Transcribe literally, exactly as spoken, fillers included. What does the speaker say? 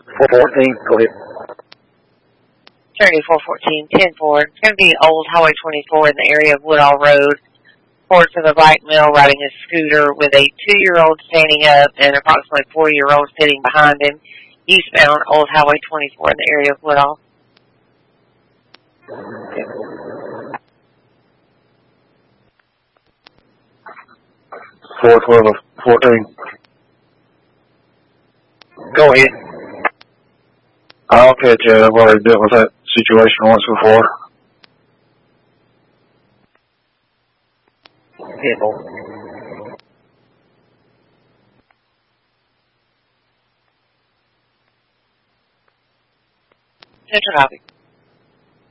four fourteen, go ahead. Journey four fourteen, ten four. It's going to be Old Highway twenty-four in the area of Woodall Road. Report of a black male riding a scooter with a two-year-old standing up and approximately four-year-old sitting behind him. Eastbound Old Highway twenty-four in the area of Woodall. four twelve, fourteen. Go ahead. I'll catch you. I've already dealt with that situation once before. People. Central copy.